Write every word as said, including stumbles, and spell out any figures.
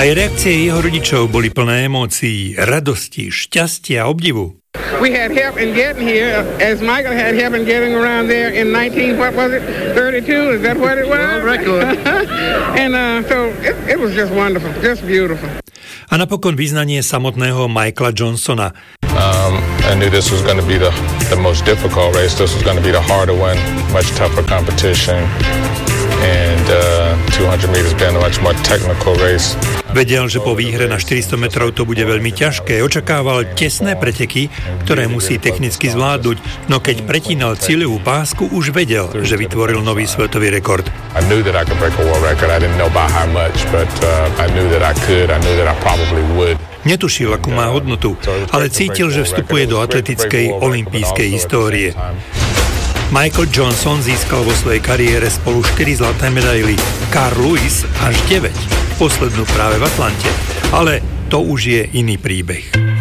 Aj reakcie jeho rodičov boli plné emócií, radosti, šťastia a obdivu. We had help in getting here, as Michael had help in getting around there in nineteen, what was it, thirty-two, is that what it was? World record. And uh, so it, it was just wonderful, just beautiful. A napokon vyznanie samotného Michaela Johnsona. Um, I knew this was going to be the, the most difficult race. This was going to be the harder one, much tougher competition. And uh, two hundred meters being a much more technical race. Vedel, že po výhre na štyristo metrov to bude veľmi ťažké. Očakával tesné preteky, ktoré musí technicky zvládnuť, no keď pretínal cieľovú pásku, už vedel, že vytvoril nový svetový rekord. I knew that I could break a world record. I didn't know by how much, but uh, I knew that I could. I knew that I probably would. Netušil, akú má hodnotu, ale cítil, že vstupuje do atletickej olympijskej histórie. Michael Johnson získal vo svojej kariére spolu štyri zlaté medaily, Carl Lewis až deväť, poslednú práve v Atlante. Ale to už je iný príbeh.